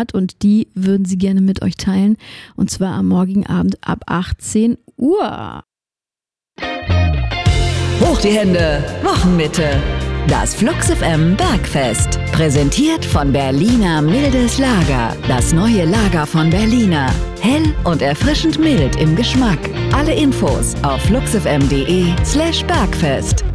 hat und die würden sie gerne mit euch teilen. Und zwar am morgigen Abend ab 18 Uhr. Hoch die Hände, Wochenmitte. Das Flux FM Bergfest. Präsentiert von Berliner Mildes Lager. Das neue Lager von Berliner. Hell und erfrischend mild im Geschmack. Alle Infos auf fluxfm.de/Bergfest.